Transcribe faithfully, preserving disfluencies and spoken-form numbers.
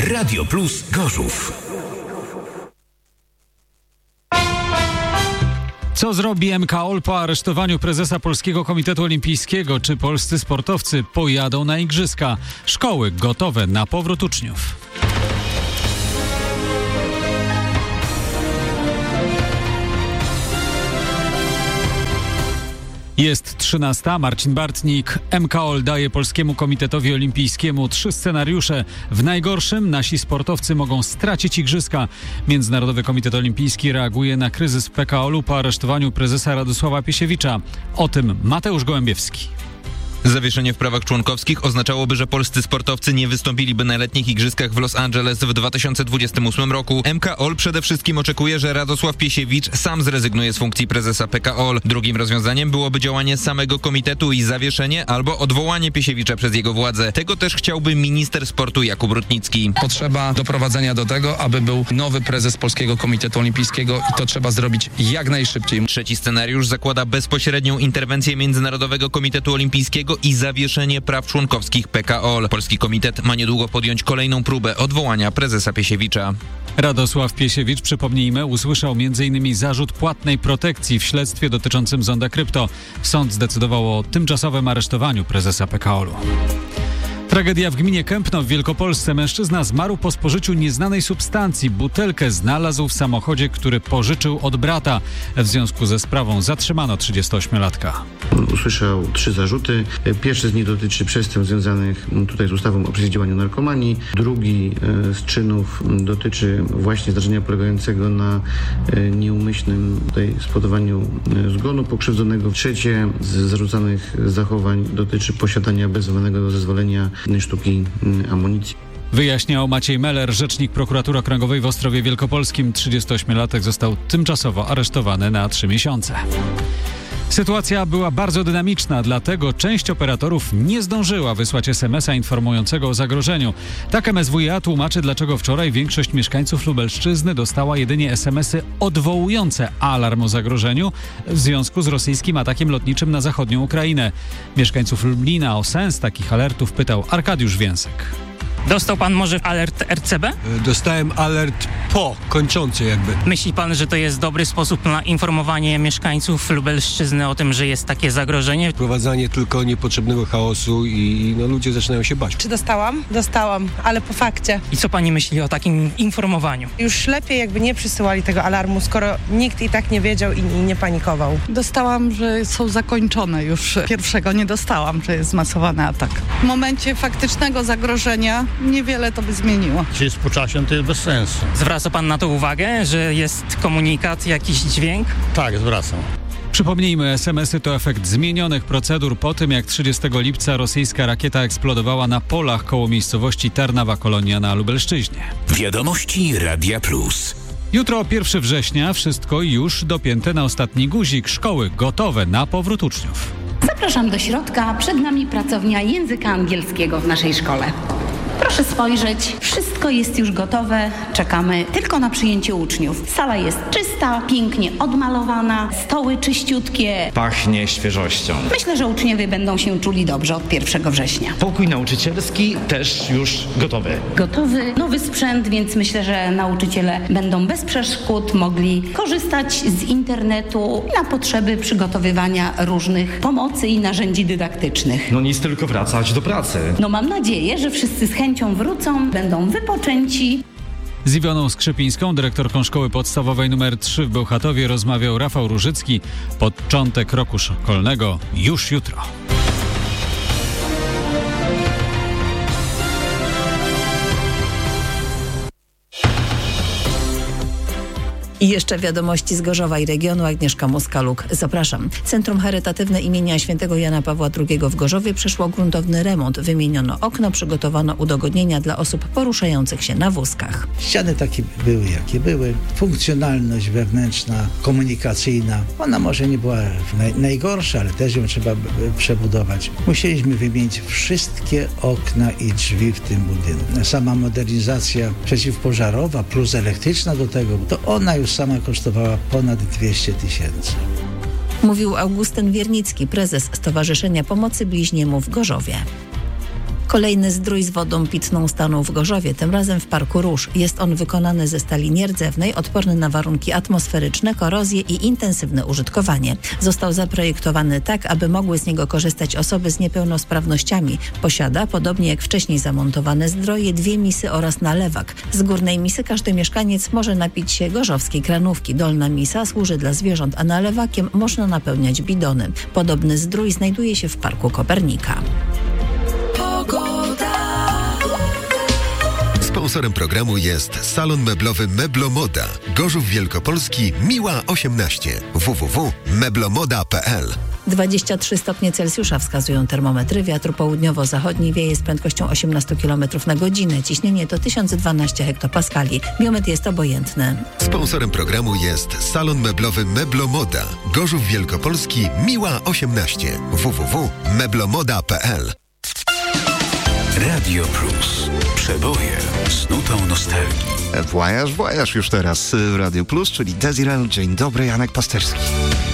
Radio Plus Gorzów. Co zrobi M K O L po aresztowaniu prezesa Polskiego Komitetu Olimpijskiego? Czy polscy sportowcy pojadą na igrzyska? Szkoły gotowe na powrót uczniów. Jest trzynasta. Marcin Bartnik. M K O L daje Polskiemu Komitetowi Olimpijskiemu trzy scenariusze. W najgorszym nasi sportowcy mogą stracić igrzyska. Międzynarodowy Komitet Olimpijski reaguje na kryzys w P K O L-u po aresztowaniu prezesa Radosława Piesiewicza. O tym Mateusz Gołębiewski. Zawieszenie w prawach członkowskich oznaczałoby, że polscy sportowcy nie wystąpiliby na letnich igrzyskach w Los Angeles w dwa tysiące dwudziestym ósmym roku. M K O L przede wszystkim oczekuje, że Radosław Piesiewicz sam zrezygnuje z funkcji prezesa P K O L. Drugim rozwiązaniem byłoby działanie samego komitetu i zawieszenie albo odwołanie Piesiewicza przez jego władzę. Tego też chciałby minister sportu Jakub Rutnicki. Potrzeba doprowadzenia do tego, aby był nowy prezes Polskiego Komitetu Olimpijskiego i to trzeba zrobić jak najszybciej. Trzeci scenariusz zakłada bezpośrednią interwencję Międzynarodowego Komitetu Olimpijskiego i zawieszenie praw członkowskich P K O L. Polski komitet ma niedługo podjąć kolejną próbę odwołania prezesa Piesiewicza. Radosław Piesiewicz, przypomnijmy, usłyszał między innymi zarzut płatnej protekcji w śledztwie dotyczącym Zonda Krypto. Sąd zdecydował o tymczasowym aresztowaniu prezesa P K O L-u. Tragedia w gminie Kępno w Wielkopolsce. Mężczyzna zmarł po spożyciu nieznanej substancji. Butelkę znalazł w samochodzie, który pożyczył od brata. W związku ze sprawą zatrzymano trzydziestoośmiolatka. Usłyszał trzy zarzuty. Pierwszy z nich dotyczy przestępstw związanych tutaj z ustawą o przeciwdziałaniu narkomanii. Drugi z czynów dotyczy właśnie zdarzenia polegającego na nieumyślnym tutaj spowodowaniu zgonu pokrzywdzonego. Trzecie z zarzucanych zachowań dotyczy posiadania bez wydanego zezwolenia sztuki amunicji. Wyjaśniał Maciej Meller, rzecznik Prokuratury Okręgowej w Ostrowie Wielkopolskim. trzydziestoośmiolatek został tymczasowo aresztowany na trzy miesiące. Sytuacja była bardzo dynamiczna, dlatego część operatorów nie zdążyła wysłać es em es a informującego o zagrożeniu. Tak M S W iA tłumaczy, dlaczego wczoraj większość mieszkańców Lubelszczyzny dostała jedynie es em esy odwołujące alarm o zagrożeniu w związku z rosyjskim atakiem lotniczym na zachodnią Ukrainę. Mieszkańców Lublina o sens takich alertów pytał Arkadiusz Więsek. Dostał pan może alert R C B? Dostałem alert po, kończący jakby. Myśli pan, że to jest dobry sposób na informowanie mieszkańców Lubelszczyzny o tym, że jest takie zagrożenie? Wprowadzanie tylko niepotrzebnego chaosu i no, ludzie zaczynają się bać. Czy dostałam? Dostałam, ale po fakcie. I co pani myśli o takim informowaniu? Już lepiej jakby nie przysyłali tego alarmu, skoro nikt i tak nie wiedział i, i nie panikował. Dostałam, że są zakończone już. Pierwszego nie dostałam, że jest zmasowany atak. W momencie faktycznego zagrożenia niewiele to by zmieniło. Czy jest po czasie, to jest bez sensu. Zwraca pan na to uwagę, że jest komunikat, jakiś dźwięk? Tak, zwracam. Przypomnijmy, es em esy to efekt zmienionych procedur po tym, jak trzydziestego lipca rosyjska rakieta eksplodowała na polach koło miejscowości Tarnawa Kolonia na Lubelszczyźnie. Wiadomości Radia Plus. Jutro pierwszego września, wszystko już dopięte na ostatni guzik. Szkoły gotowe na powrót uczniów. Zapraszam do środka. Przed nami pracownia języka angielskiego w naszej szkole. Proszę spojrzeć, wszystko jest już gotowe, czekamy tylko na przyjęcie uczniów. Sala jest czysta, pięknie odmalowana, stoły czyściutkie. Pachnie świeżością. Myślę, że uczniowie będą się czuli dobrze od pierwszego września. Pokój nauczycielski też już gotowy. Gotowy nowy sprzęt, więc myślę, że nauczyciele będą bez przeszkód mogli korzystać z internetu na potrzeby przygotowywania różnych pomocy i narzędzi dydaktycznych. No nic, tylko wracać do pracy. No mam nadzieję, że wszyscy z chęcią wrócą, będą wypoczęci. Z Iwoną Skrzypińską, dyrektorką szkoły podstawowej numer trzy w Bełchatowie, rozmawiał Rafał Różycki. Początek roku szkolnego już jutro. I jeszcze wiadomości z Gorzowa i regionu. Agnieszka Moskaluk. Zapraszam. Centrum charytatywne imienia Świętego Jana Pawła drugiego w Gorzowie przeszło gruntowny remont. Wymieniono okno, przygotowano udogodnienia dla osób poruszających się na wózkach. Ściany takie były, jakie były. Funkcjonalność wewnętrzna, komunikacyjna. Ona może nie była naj, najgorsza, ale też ją trzeba przebudować. Musieliśmy wymienić wszystkie okna i drzwi w tym budynku. Sama modernizacja przeciwpożarowa plus elektryczna do tego, to ona już sama kosztowała ponad dwieście tysięcy. Mówił Augustyn Wiernicki, prezes Stowarzyszenia Pomocy Bliźniemu w Gorzowie. Kolejny zdrój z wodą pitną stanął w Gorzowie, tym razem w Parku Róż. Jest on wykonany ze stali nierdzewnej, odporny na warunki atmosferyczne, korozję i intensywne użytkowanie. Został zaprojektowany tak, aby mogły z niego korzystać osoby z niepełnosprawnościami. Posiada, podobnie jak wcześniej zamontowane zdroje, dwie misy oraz nalewak. Z górnej misy każdy mieszkaniec może napić się gorzowskiej kranówki. Dolna misa służy dla zwierząt, a nalewakiem można napełniać bidony. Podobny zdrój znajduje się w Parku Kopernika. Sponsorem programu jest salon meblowy Meblomoda. Gorzów Wielkopolski, Miła osiemnaście. w w w kropka meblomoda kropka p l. dwadzieścia trzy stopnie Celsjusza wskazują termometry. Wiatr południowo-zachodni wieje z prędkością osiemnaście kilometrów na godzinę. Ciśnienie to tysiąc dwanaście hektopaskali. Biometr jest obojętny. Sponsorem programu jest salon meblowy Meblomoda. Gorzów Wielkopolski, Miła osiemnaście. w w w kropka meblomoda kropka p l. Radio Plus. Przeboje z nutą nostalgii. Voyage, voyage już teraz w Radio Plus, czyli Desirel. Dzień dobry, Janek Pasterski.